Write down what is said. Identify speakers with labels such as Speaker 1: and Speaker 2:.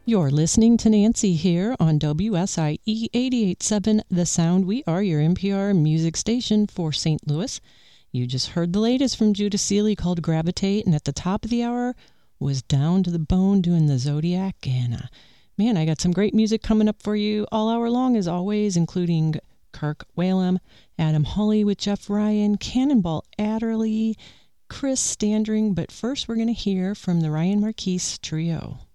Speaker 1: You're listening to Nancy here on WSIE 88.7 The Sound. We are your NPR music station for St. Louis. You just heard the latest from Judah Seeley called Gravitate, and at the top of the hour was Down to the Bone doing the Zodiac. And man, I got some great music coming up for you all hour long as always, including Kirk Whalum, Adam Hawley with Jeff Ryan, Cannonball Adderley, Chris Standring. But first we're going to hear from the Ryan Marquise Trio.